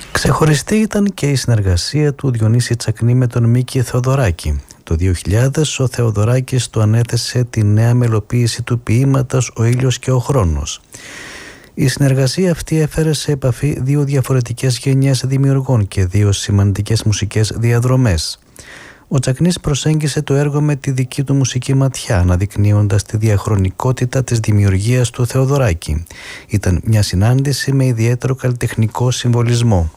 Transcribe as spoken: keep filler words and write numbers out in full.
Ξεχωριστή ήταν και η συνεργασία του Διονύση Τσακνή με τον Μίκη Θεοδωράκη. Το δύο χιλιάδες ο Θεοδωράκης του ανέθεσε τη νέα μελοποίηση του ποίηματος «Ο ήλιος και ο χρόνος». Η συνεργασία αυτή έφερε σε επαφή δύο διαφορετικές γενιές δημιουργών και δύο σημαντικές μουσικές διαδρομές. Ο Τσακνής προσέγγισε το έργο με τη δική του μουσική ματιά, αναδεικνύοντας τη διαχρονικότητα της δημιουργίας του Θεοδωράκη. Ήταν μια συνάντηση με ιδιαίτερο καλλιτεχνικό συμβολισμό.